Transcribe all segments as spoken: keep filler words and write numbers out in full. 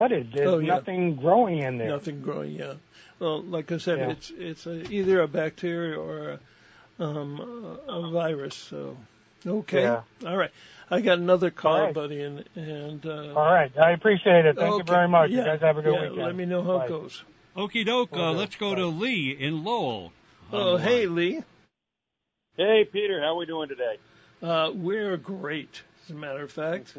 flooded. There's Oh, yeah. nothing growing in there. Nothing growing, yeah. Well, like I said, Yeah. it's it's a, either a bacteria or a, um, a, a virus. So, okay, Yeah. all right. I got another call, All right. buddy, and and uh, All right. I appreciate it. Thank you okay. very much. Yeah. You guys have a good yeah, weekend. Let me know how Bye. it goes. Okie doke. Will Uh, do. let's go Bye. to Lee in Lowell. on Oh, the hey, line. Lee. Hey, Peter, how are we doing today? Uh, we're great, as a matter of fact.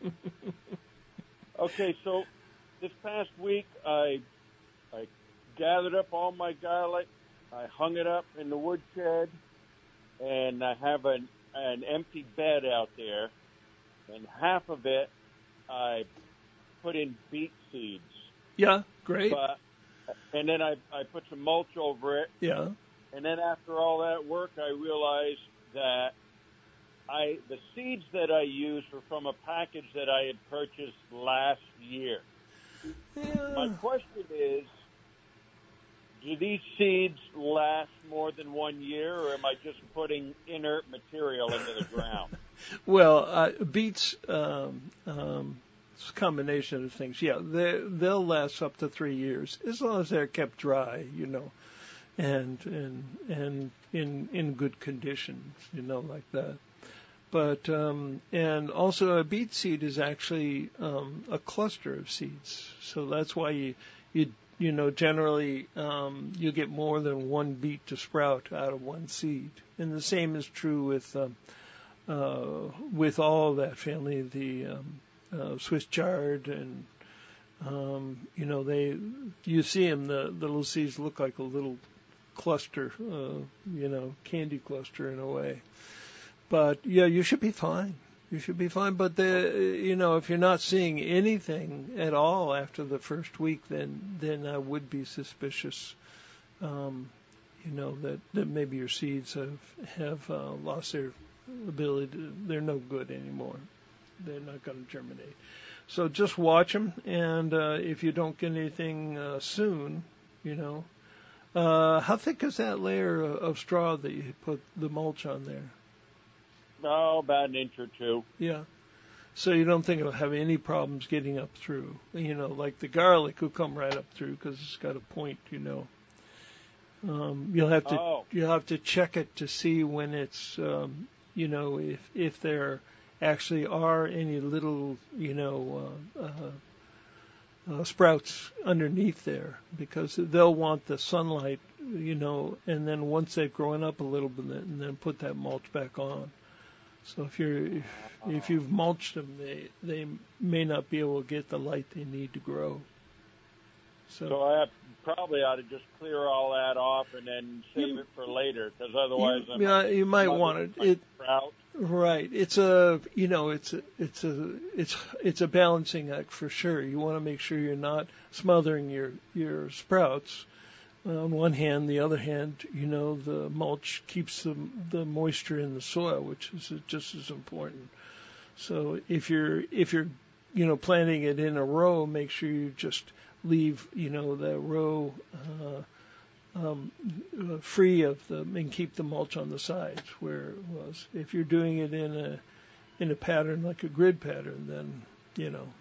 Okay, so this past week I I gathered up all my garlic, I hung it up in the woodshed, and I have an an empty bed out there, and half of it I put in beet seeds. Yeah, great. But and then I I put some mulch over it, Yeah. and then after all that work, I realized that I the seeds that I used were from a package that I had purchased last year. My yeah. question is, do these seeds last more than one year, or am I just putting inert material into the ground? Well, uh, beets, um, um, it's a combination of things. Yeah, they they'll last up to three years as long as they're kept dry, you know, and and and in in good conditions, you know, like that. But um, and also a beet seed is actually um, a cluster of seeds, so that's why you you you know generally um, you get more than one beet to sprout out of one seed, and the same is true with um, uh, with all of that family, the um, uh, Swiss chard, and um, you know they you see them, the, the little seeds look like a little cluster, uh, you know, candy cluster in a way. But yeah, you should be fine. You should be fine. But the, you know, if you're not seeing anything at all after the first week, then then I would be suspicious. Um, you know that, that maybe your seeds have have uh, lost their ability. To, they're no good anymore. They're not going to germinate. So just watch them, and uh, if you don't get anything uh, soon, you know, uh, how thick is that layer of, of straw that you put the mulch on there? Oh, about an inch or two. Yeah. So you don't think it'll have any problems getting up through. You know, like the garlic will come right up through because it's got a point, you know. Um, you'll have to Oh. you'll have to check it to see when it's, um, you know, if if there actually are any little, you know, uh, uh, uh, sprouts underneath there, because they'll want the sunlight, you know, and then once they've grown up a little bit, and then put that mulch back on. So if you're if, if you've mulched them, they they may not be able to get the light they need to grow. So, So I have, probably ought to just clear all that off and then save You- it for later, because otherwise you, I'm yeah, you might want it. It sprout. right. It's a you know it's a, it's a it's it's a balancing act for sure. You want to make sure you're not smothering your your sprouts. On one hand, the other hand, you know, the mulch keeps the the moisture in the soil, which is just as important. So if you're if you're you know planting it in a row, make sure you just leave you know the row uh, um, uh, free of the and keep the mulch on the sides where it was. If you're doing it in a in a pattern like a grid pattern, then you know.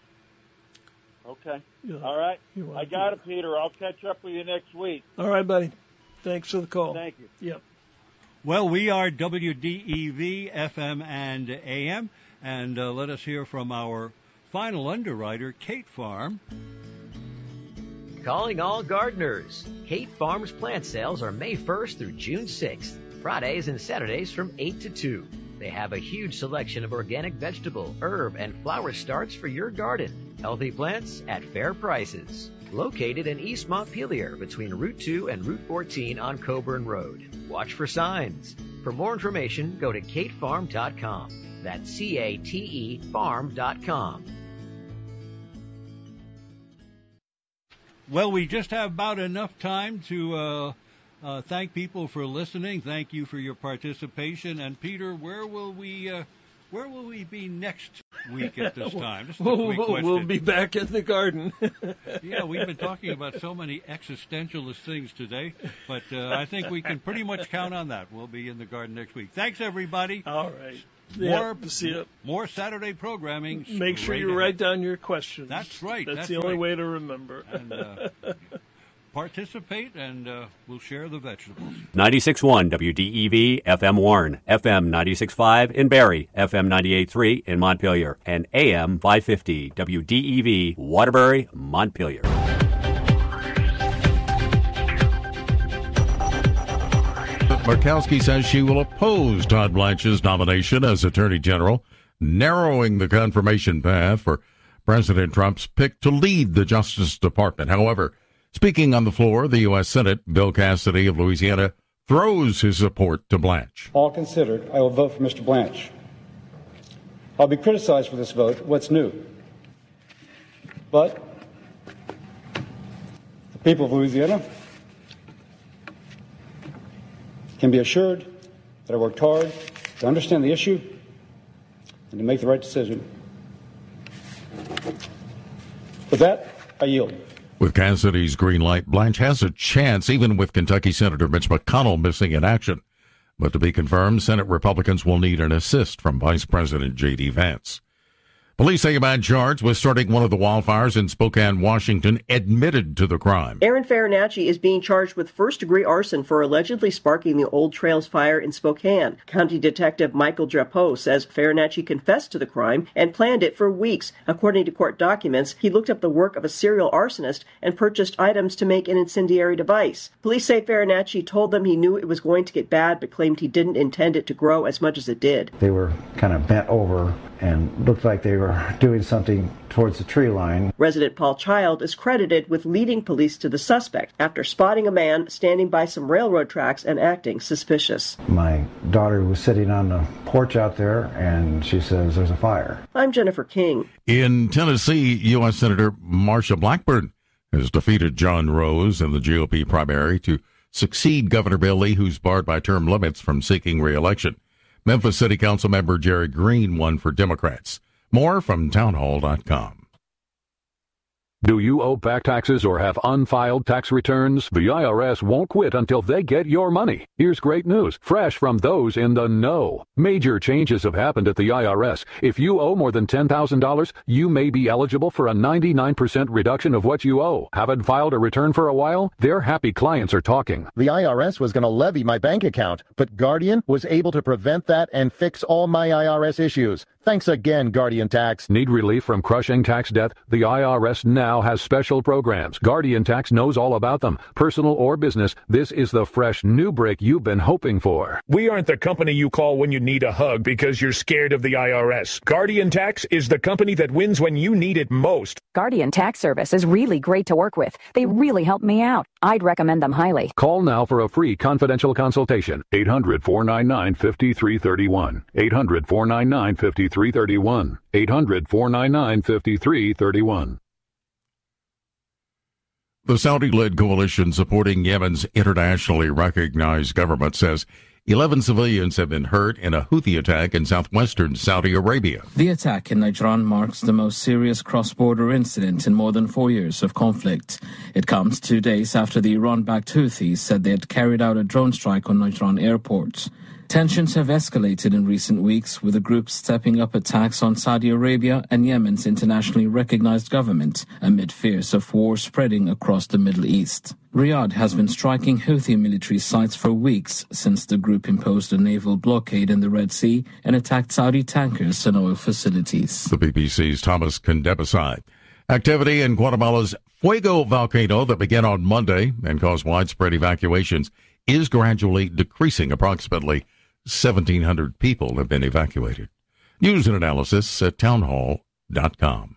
Okay. you know, All right. you wanna I do got it. it, Peter. I'll catch up with you next week. All right, buddy. Thanks for the call. Thank you. Yep. Well, we are W D E V F M and A M, and uh, let us hear from our final underwriter, Kate Farm. Calling all gardeners. Kate Farm's plant sales are May first through June sixth, Fridays and Saturdays from eight to two. They have a huge selection of organic vegetable, herb, and flower starts for your garden. Healthy plants at fair prices. Located in East Montpelier between Route two and Route fourteen on Coburn Road. Watch for signs. For more information, go to kate farm dot com. That's C A T E farm dot com. Well, we just have about enough time to uh, uh, thank people for listening. Thank you for your participation. And Peter, where will we uh, where will we be next week at this time? Just a We'll, quick we'll, question. we'll be back in the garden. Yeah, we've been talking about so many existentialist things today, but uh, I think we can pretty much count on that. We'll be in the garden next week. Thanks, everybody. All right. Yeah, more, see it. more Saturday programming. Make sure you write down your questions. That's right. That's, that's the only right. way to remember. And, uh, participate, and uh, we'll share the vegetables. ninety-six point one W D E V F M Warren, F M ninety-six point five in Barrie, F M ninety-eight point three in Montpelier, and A M five fifty W D E V Waterbury, Montpelier. Murkowski says she will oppose Todd Blanche's nomination as Attorney General, narrowing the confirmation path for President Trump's pick to lead the Justice Department. However, speaking on the floor of the U S Senate, Bill Cassidy of Louisiana throws his support to Blanche. All considered, I will vote for Mister Blanche. I'll be criticized for this vote. What's new? But the people of Louisiana can be assured that I worked hard to understand the issue and to make the right decision. With that, I yield. With Cassidy's green light, Blanche has a chance, even with Kentucky Senator Mitch McConnell missing in action. But to be confirmed, Senate Republicans will need an assist from Vice President J D. Vance. Police say a man charged with starting one of the wildfires in Spokane, Washington, admitted to the crime. Aaron Farinacci is being charged with first-degree arson for allegedly sparking the Old Trails fire in Spokane. County Detective Michael Drapeau says Farinacci confessed to the crime and planned it for weeks. According to court documents, he looked up the work of a serial arsonist and purchased items to make an incendiary device. Police say Farinacci told them he knew it was going to get bad, but claimed he didn't intend it to grow as much as it did. They were kind of bent over and looked like they were doing something towards the tree line. Resident Paul Child is credited with leading police to the suspect after spotting a man standing by some railroad tracks and acting suspicious. My daughter was sitting on the porch out there, and she says there's a fire. I'm Jennifer King. In Tennessee, U S Senator Marsha Blackburn has defeated John Rose in the G O P primary to succeed Governor Bill Lee, who's barred by term limits from seeking re-election. Memphis City Council member Jerry Green won for Democrats. More from townhall dot com. Do you owe back taxes or have unfiled tax returns? The I R S won't quit until they get your money. Here's great news, fresh from those in the know. Major changes have happened at the I R S. If you owe more than ten thousand dollars, you may be eligible for a ninety-nine percent reduction of what you owe. Haven't filed a return for a while? Their happy clients are talking. The I R S was going to levy my bank account, but Guardian was able to prevent that and fix all my I R S issues. Thanks again, Guardian Tax. Need relief from crushing tax debt? The I R S now has special programs. Guardian Tax knows all about them. Personal or business, this is the fresh new break you've been hoping for. We aren't the company you call when you need a hug because you're scared of the I R S. Guardian Tax is the company that wins when you need it most. Guardian Tax Service is really great to work with. They really helped me out. I'd recommend them highly. Call now for a free confidential consultation. eight hundred, four nine nine, five three three one. eight hundred, four nine nine, five three three one. eight hundred, four nine nine, five three three one. The Saudi-led coalition supporting Yemen's internationally recognized government says eleven civilians have been hurt in a Houthi attack in southwestern Saudi Arabia. The attack in Najran marks the most serious cross-border incident in more than four years of conflict. It comes two days after the Iran-backed Houthis said they had carried out a drone strike on Najran airport. Tensions have escalated in recent weeks, with the group stepping up attacks on Saudi Arabia and Yemen's internationally recognized government, amid fears of war spreading across the Middle East. Riyadh has been striking Houthi military sites for weeks since the group imposed a naval blockade in the Red Sea and attacked Saudi tankers and oil facilities. The B B C's Thomas Condebasai. Activity in Guatemala's Fuego volcano that began on Monday and caused widespread evacuations is gradually decreasing. Approximately seventeen hundred people have been evacuated. News and analysis at townhall dot com.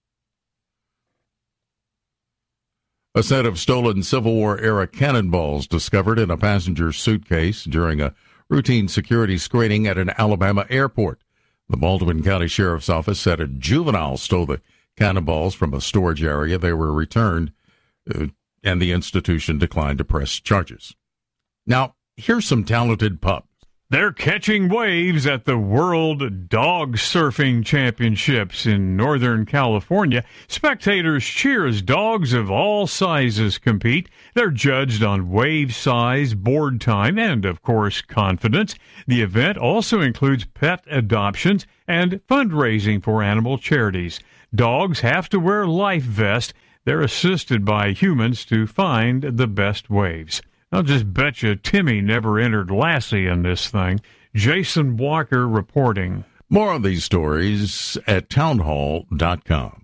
A set of stolen Civil War-era cannonballs discovered in a passenger suitcase during a routine security screening at an Alabama airport. The Baldwin County Sheriff's Office said a juvenile stole the cannonballs from a storage area. They were returned, uh, and the institution declined to press charges. Now, here's some talented pups. They're catching waves at the World Dog Surfing Championships in Northern California. Spectators cheer as dogs of all sizes compete. They're judged on wave size, board time, and, of course, confidence. The event also includes pet adoptions and fundraising for animal charities. Dogs have to wear life vests. They're assisted by humans to find the best waves. I'll just bet you Timmy never entered Lassie in this thing. Jason Walker reporting. More of these stories at townhall dot com.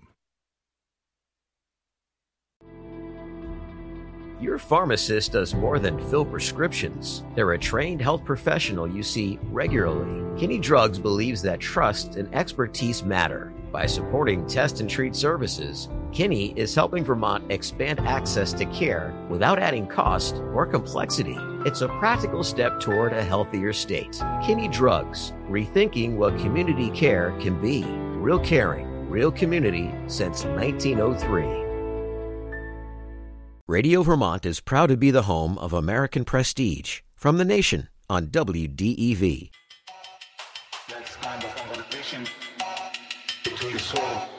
Your pharmacist does more than fill prescriptions. They're a trained health professional you see regularly. Kinney Drugs believes that trust and expertise matter. By supporting test and treat services, Kinney is helping Vermont expand access to care without adding cost or complexity. It's a practical step toward a healthier state. Kinney Drugs, rethinking what community care can be. Real caring, real community since nineteen oh three. Radio Vermont is proud to be the home of American Prestige from the nation on W D E V. That's kind of conversation between the soul